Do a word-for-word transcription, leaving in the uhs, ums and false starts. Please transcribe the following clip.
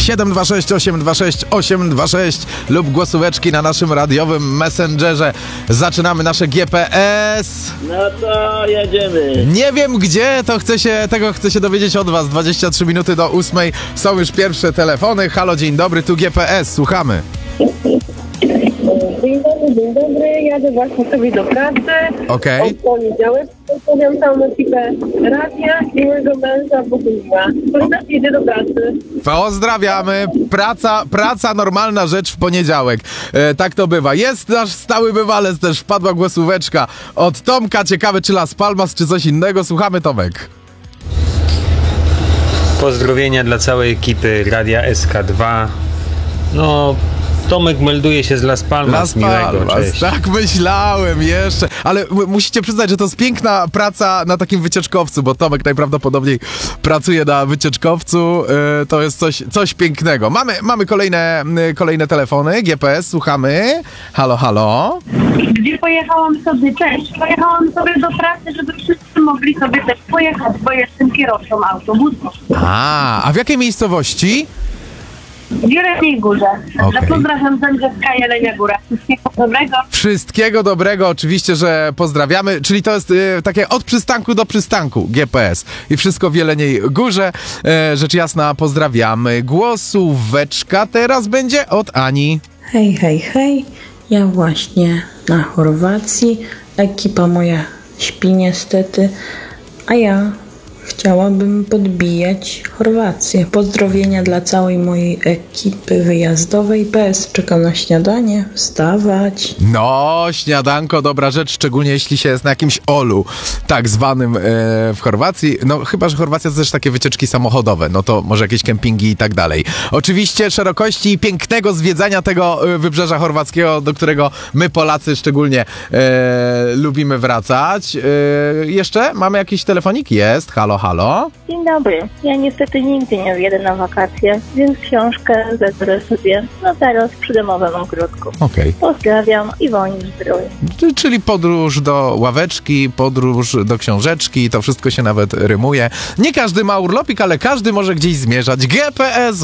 siedem dwa sześć osiem dwa sześć osiem dwa sześć lub głosóweczki na naszym radiowym messengerze. Zaczynamy nasze G P S. No to jedziemy. Nie wiem gdzie, to chcę się, tego chcę się dowiedzieć od was. dwadzieścia trzy minuty do ósmej. Są już pierwsze telefony. Halo, dzień dobry, tu G P S, słuchamy. Dzień dobry, dzień dobry, jadę właśnie sobie do pracy. Okej. Od poniedziałek pozdrawiam całą ekipę radia i mojego męża Bogumiła, który też jedzie do pracy. Pozdrawiamy. Praca, praca normalna rzecz w poniedziałek. E, tak to bywa. Jest nasz stały bywalec też, wpadła głosóweczka od Tomka. Ciekawe, czy Las Palmas, czy coś innego. Słuchamy, Tomek. Pozdrowienia dla całej ekipy Radia S K dwa. No, Tomek melduje się z Las Palmas. Las Miłego, Palmas, cześć. tak myślałem jeszcze. Ale m- musicie przyznać, że to jest piękna praca na takim wycieczkowcu, bo Tomek najprawdopodobniej pracuje na wycieczkowcu. Yy, to jest coś, coś pięknego. Mamy, mamy kolejne, yy, kolejne telefony. G P S, słuchamy. Halo, halo. Gdzie pojechałam sobie, cześć, pojechałam sobie do pracy, żeby wszyscy mogli sobie też pojechać, bo jestem kierowcą autobusu. A, a w jakiej miejscowości? W Jeleniej Górze. Okej. Pozdrawiam Zędrzewska, Jelenia Góra. Wszystkiego dobrego. Wszystkiego dobrego, oczywiście, że pozdrawiamy. Czyli to jest y, takie od przystanku do przystanku G P S. I wszystko w Jeleniej Górze. E, rzecz jasna, pozdrawiamy. Głosóweczka teraz będzie od Ani. Hej, hej, hej. Ja właśnie na Chorwacji. Ekipa moja śpi niestety, a ja chciałabym podbijać Chorwację. Pozdrowienia dla całej mojej ekipy wyjazdowej. P S czekam na śniadanie. Wstawać. No, śniadanko, dobra rzecz, szczególnie jeśli się jest na jakimś olu, tak zwanym e, w Chorwacji. No, chyba że Chorwacja to też takie wycieczki samochodowe, no to może jakieś kempingi i tak dalej. Oczywiście szerokości i pięknego zwiedzania tego e, wybrzeża chorwackiego, do którego my Polacy szczególnie e, lubimy wracać. E, jeszcze mamy jakiś telefonik? Jest, halo, halo. Dzień dobry. Ja niestety nigdzie nie jedę na wakacje, więc książkę zebrę sobie no teraz przy domowym ogródku. Okej. Pozdrawiam i wolni zdrowie. Czyli- Czyli podróż do ławeczki, podróż do książeczki, to wszystko się nawet rymuje. Nie każdy ma urlopik, ale każdy może gdzieś zmierzać. G P S